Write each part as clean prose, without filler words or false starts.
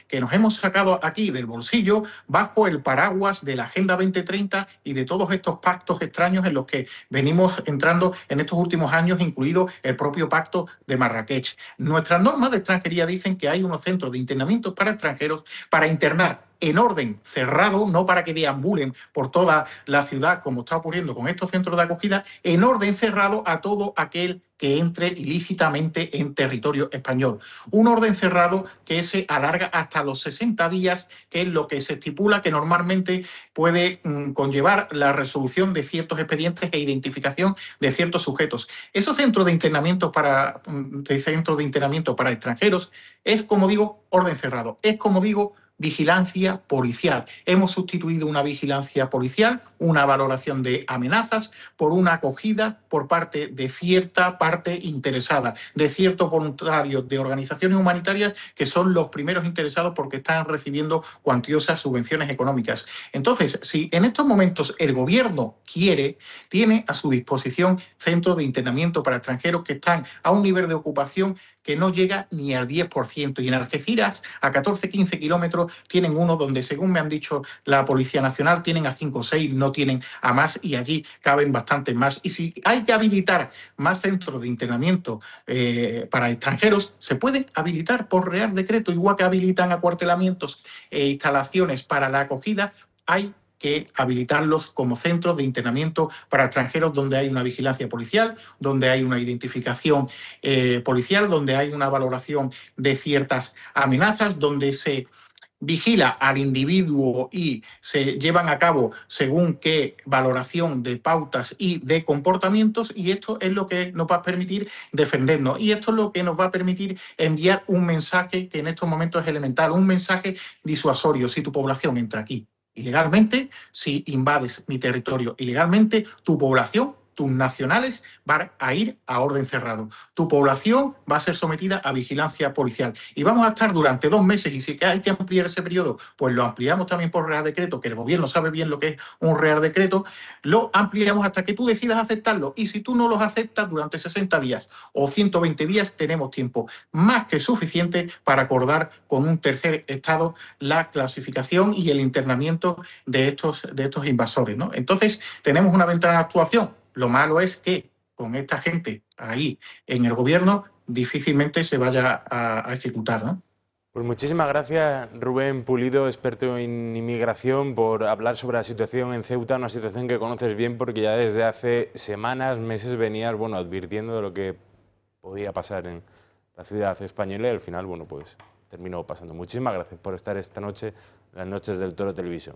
que nos hemos sacado aquí del bolsillo bajo el paraguas de la Agenda 2030 y de todos estos pactos extraños en los que venimos entrando en estos últimos años, incluido el propio pacto de Marrakech. Nuestras normas de extranjería dicen que hay unos centros de internamiento para extranjeros para internar en orden cerrado, no para que deambulen por toda la ciudad, como está ocurriendo con estos centros de acogida, en orden cerrado a todo aquel que entre ilícitamente en territorio español. Un orden cerrado que se alarga hasta los 60 días, que es lo que se estipula que normalmente puede conllevar la resolución de ciertos expedientes e identificación de ciertos sujetos. Esos centros de internamiento para extranjeros es, como digo, orden cerrado. Es, como digo, vigilancia policial. Hemos sustituido una vigilancia policial, una valoración de amenazas, por una acogida por parte de cierta parte interesada, de ciertos voluntarios de organizaciones humanitarias que son los primeros interesados porque están recibiendo cuantiosas subvenciones económicas. Entonces, si en estos momentos el gobierno quiere, tiene a su disposición centros de internamiento para extranjeros que están a un nivel de ocupación que no llega ni al 10%. Y en Algeciras, a 14-15 kilómetros, tienen uno donde, según me han dicho la Policía Nacional, tienen a 5 o 6, no tienen a más, y allí caben bastantes más. Y si hay que habilitar más centros de internamiento para extranjeros, se pueden habilitar por Real Decreto, igual que habilitan acuartelamientos e instalaciones para la acogida. Hay que habilitarlos como centros de internamiento para extranjeros donde hay una vigilancia policial, donde hay una identificación policial, donde hay una valoración de ciertas amenazas, donde se vigila al individuo y se llevan a cabo según qué valoración de pautas y de comportamientos, y esto es lo que nos va a permitir defendernos, y esto es lo que nos va a permitir enviar un mensaje que en estos momentos es elemental, un mensaje disuasorio. Si tu población entra aquí ilegalmente, si invades mi territorio ilegalmente, tu población, tus nacionales van a ir a orden cerrado. Tu población va a ser sometida a vigilancia policial. Y vamos a estar durante 2 meses, y si hay que ampliar ese periodo, pues lo ampliamos también por Real Decreto, que el gobierno sabe bien lo que es un Real Decreto, lo ampliamos hasta que tú decidas aceptarlo. Y si tú no los aceptas durante 60 días o 120 días, tenemos tiempo más que suficiente para acordar con un tercer Estado la clasificación y el internamiento de estos invasores, ¿no? Entonces, tenemos una ventana de actuación. Lo malo es que con esta gente ahí en el gobierno difícilmente se vaya a ejecutar, ¿no? Pues muchísimas gracias, Rubén Pulido, experto en inmigración, por hablar sobre la situación en Ceuta, una situación que conoces bien porque ya desde hace semanas, meses venías, advirtiendo de lo que podía pasar en la ciudad española, y al final, pues terminó pasando. Muchísimas gracias por estar esta noche en las Noches del Toro Televisión.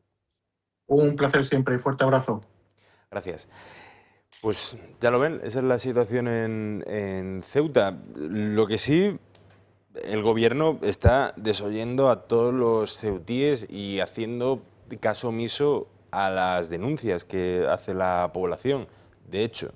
Un placer siempre, fuerte abrazo. Gracias. Pues ya lo ven, esa es la situación en Ceuta. Lo que sí, el gobierno está desoyendo a todos los ceutíes y haciendo caso omiso a las denuncias que hace la población. De hecho,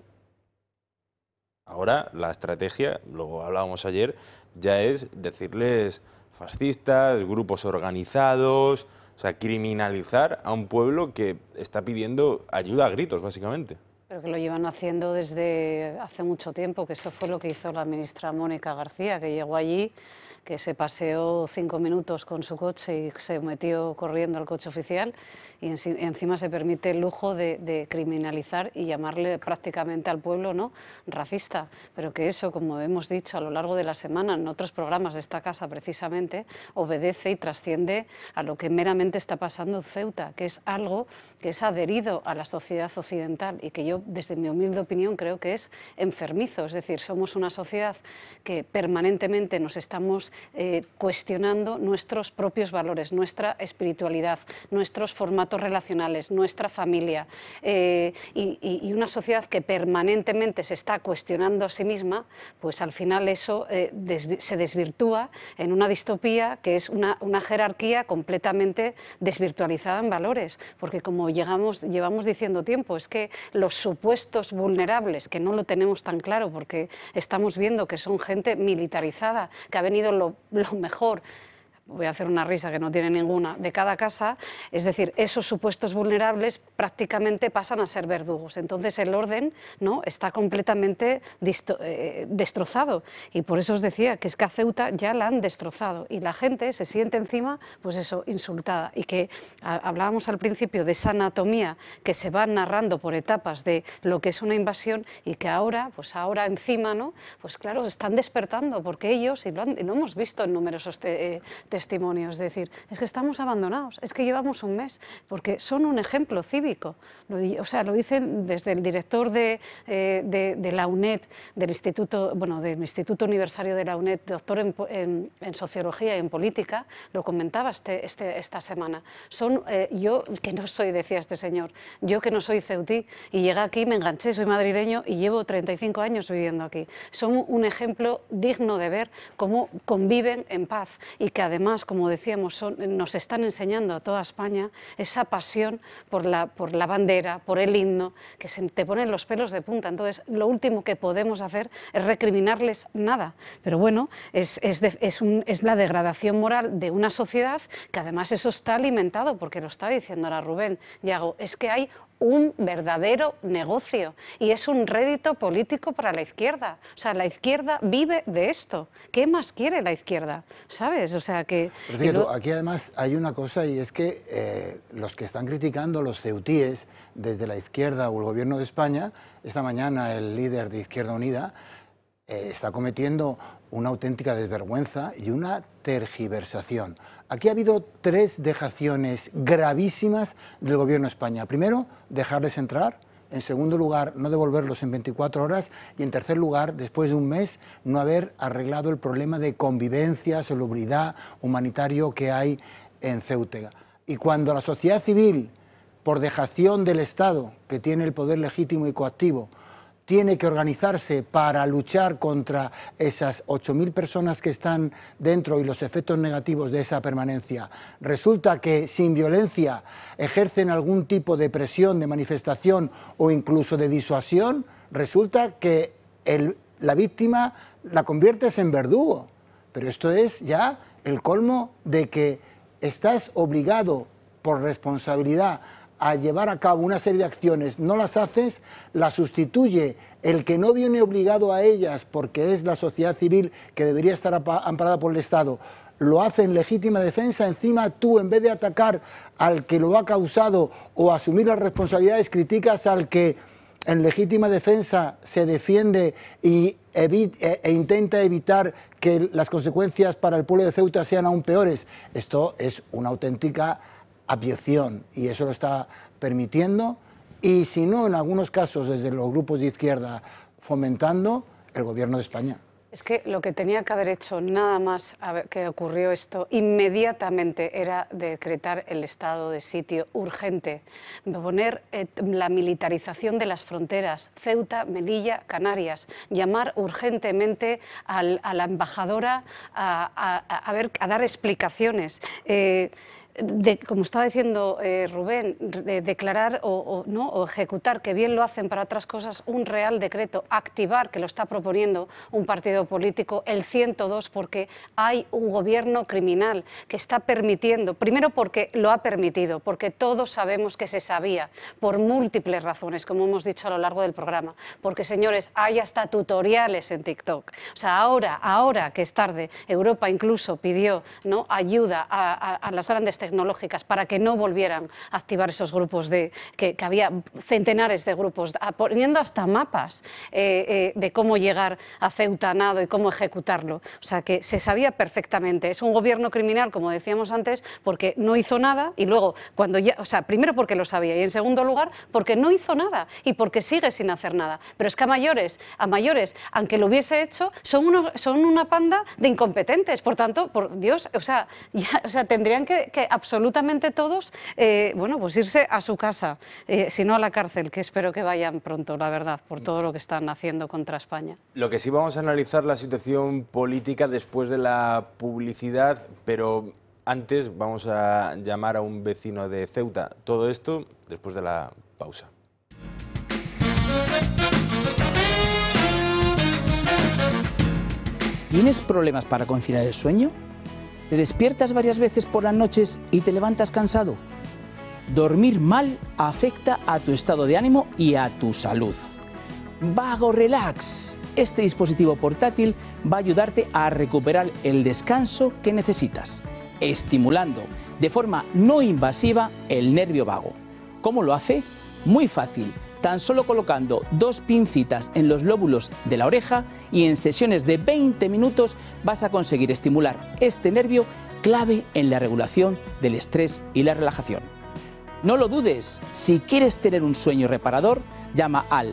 ahora la estrategia, lo hablábamos ayer, ya es decirles fascistas, grupos organizados, o sea, criminalizar a un pueblo que está pidiendo ayuda a gritos, básicamente. Pero que lo llevan haciendo desde hace mucho tiempo, que eso fue lo que hizo la ministra Mónica García, que llegó allí, que se paseó 5 minutos con su coche y se metió corriendo al coche oficial, y encima se permite el lujo de criminalizar y llamarle prácticamente al pueblo, ¿no?, racista. Pero que eso, como hemos dicho a lo largo de la semana en otros programas de esta casa precisamente, obedece y trasciende a lo que meramente está pasando en Ceuta, que es algo que es adherido a la sociedad occidental y que yo, desde mi humilde opinión, creo que es enfermizo. Es decir, somos una sociedad que permanentemente nos estamos cuestionando nuestros propios valores, nuestra espiritualidad, nuestros formatos relacionales, nuestra familia, y una sociedad que permanentemente se está cuestionando a sí misma, pues al final eso se desvirtúa en una distopía que es una jerarquía completamente desvirtualizada en valores, porque como llevamos diciendo tiempo, es que los supuestos vulnerables, que no lo tenemos tan claro porque estamos viendo que son gente militarizada, que ha venido lo mejor voy a hacer una risa que no tiene ninguna, de cada casa, es decir, esos supuestos vulnerables prácticamente pasan a ser verdugos. Entonces el orden, ¿no?, está completamente destrozado, y por eso os decía que es que a Ceuta ya la han destrozado y la gente se siente encima, pues eso, insultada, y que hablábamos al principio de esa anatomía que se va narrando por etapas de lo que es una invasión, y que ahora, pues ahora encima, ¿no?, pues claro, están despertando, porque ellos, y lo hemos visto en numerosos testimonios, es decir, es que estamos abandonados, es que llevamos un mes, porque son un ejemplo cívico. O sea, lo dicen desde el director de la UNED, del Instituto Universitario de la UNED, doctor en Sociología y en Política, lo comentaba esta semana. Yo, que no soy, decía este señor, yo que no soy ceutí, y llegué aquí, me enganché, soy madrileño y llevo 35 años viviendo aquí. Son un ejemplo digno de ver cómo conviven en paz, y que además, como decíamos, nos están enseñando a toda España esa pasión por la bandera, por el himno, que se te ponen los pelos de punta. Entonces, lo último que podemos hacer es recriminarles nada, pero bueno, es la degradación moral de una sociedad, que además eso está alimentado, porque lo está diciendo ahora Rubén, Yago, es que hay un verdadero negocio y es un rédito político para la izquierda. O sea, la izquierda vive de esto. ¿Qué más quiere la izquierda? ¿Sabes? O sea que... Pero fíjate, aquí además hay una cosa, y es que los que están criticando los ceutíes desde la izquierda o el gobierno de España, esta mañana el líder de Izquierda Unida está cometiendo una auténtica desvergüenza y una tergiversación. Aquí ha habido 3 dejaciones gravísimas del gobierno de España. Primero, dejarles entrar. En segundo lugar, no devolverlos en 24 horas. Y en tercer lugar, después de un mes, no haber arreglado el problema de convivencia, salubridad, humanitario que hay en Ceuta. Y cuando la sociedad civil, por dejación del Estado, que tiene el poder legítimo y coactivo, tiene que organizarse para luchar contra esas 8.000 personas que están dentro y los efectos negativos de esa permanencia, resulta que sin violencia ejercen algún tipo de presión, de manifestación o incluso de disuasión, resulta que la víctima la conviertes en verdugo. Pero esto es ya el colmo de que estás obligado por responsabilidad a llevar a cabo una serie de acciones, no las haces, las sustituye el que no viene obligado a ellas porque es la sociedad civil que debería estar amparada por el Estado, lo hace en legítima defensa. Encima tú, en vez de atacar al que lo ha causado o asumir las responsabilidades, criticas al que en legítima defensa se defiende e intenta evitar que las consecuencias para el pueblo de Ceuta sean aún peores. Esto es una auténtica abyección y eso lo está permitiendo, y si no, en algunos casos desde los grupos de izquierda fomentando el gobierno de España. Es que lo que tenía que haber hecho nada más que ocurrió esto inmediatamente era decretar el estado de sitio urgente, poner la militarización de las fronteras, Ceuta, Melilla, Canarias, llamar urgentemente a la embajadora a dar explicaciones. Como estaba diciendo Rubén, de declarar o ejecutar, que bien lo hacen para otras cosas, un real decreto, activar, que lo está proponiendo un partido político, el 102, porque hay un gobierno criminal que está permitiendo, primero porque lo ha permitido, porque todos sabemos que se sabía, por múltiples razones, como hemos dicho a lo largo del programa, porque, señores, hay hasta tutoriales en TikTok. O sea, ahora que es tarde, Europa incluso pidió, ¿no?, ayuda a las grandes tecnológicas para que no volvieran a activar esos grupos que había centenares de grupos, poniendo hasta mapas de cómo llegar a Ceuta, Nado, y cómo ejecutarlo. O sea, que se sabía perfectamente. Es un gobierno criminal, como decíamos antes, porque no hizo nada, y luego, primero porque lo sabía, y en segundo lugar porque no hizo nada y porque sigue sin hacer nada. Pero es que a mayores, aunque lo hubiese hecho, son una panda de incompetentes. Por tanto, por Dios, tendrían que absolutamente todos, pues irse a su casa, si no a la cárcel, que espero que vayan pronto, la verdad, por todo lo que están haciendo contra España. Lo que sí, vamos a analizar la situación política después de la publicidad, pero antes vamos a llamar a un vecino de Ceuta. Todo esto después de la pausa. ¿Tienes problemas para conciliar el sueño? ¿Te despiertas varias veces por las noches y te levantas cansado? Dormir mal afecta a tu estado de ánimo y a tu salud. Vago Relax. Este dispositivo portátil va a ayudarte a recuperar el descanso que necesitas, estimulando de forma no invasiva el nervio vago. ¿Cómo lo hace? Muy fácil. Tan solo colocando 2 pincitas en los lóbulos de la oreja y en sesiones de 20 minutos vas a conseguir estimular este nervio clave en la regulación del estrés y la relajación. No lo dudes, si quieres tener un sueño reparador, llama al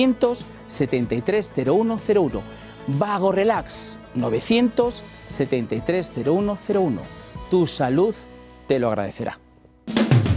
973-0101. Vago Relax, 973-0101. Tu salud te lo agradecerá.